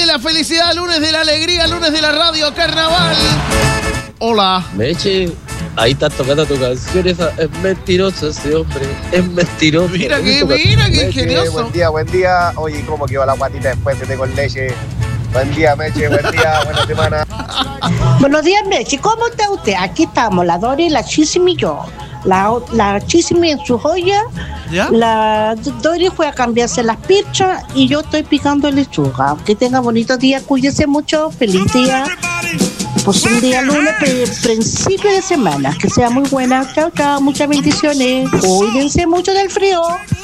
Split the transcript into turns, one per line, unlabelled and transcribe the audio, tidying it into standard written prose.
la felicidad, lunes de la alegría, lunes de la radio, carnaval. Hola.
Meche, ahí estás tocando tu canción, esa es mentiroso ese hombre, es mentiroso.
Mira qué ingenioso.
Buen día. Oye, ¿cómo quedó la guatita después de té con leche? Buen día, Meche, buen día, buena semana.
Buenos días, Meche, ¿cómo está usted? Aquí estamos, la Dori, la Chisimi y yo. La Chisimi en su joya,
¿ya?
La Dori fue a cambiarse las pizzas y yo estoy picando lechuga. Que tenga bonito día, cuídese mucho, feliz día. Pues un día lunes, principio de semana, que sea muy buena. Chao, chao, muchas bendiciones. Cuídense mucho del frío.